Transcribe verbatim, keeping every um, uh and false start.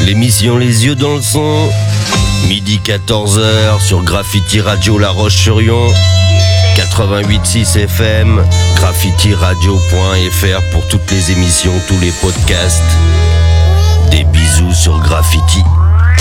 L'émission Les Yeux dans le Son, midi quatorze heures sur Graffiti Radio La Roche-sur-Yon, quatre-vingt-huit virgule six F M, graffiti radio point F R pour toutes les émissions, tous les podcasts. Des bisous sur Graffiti.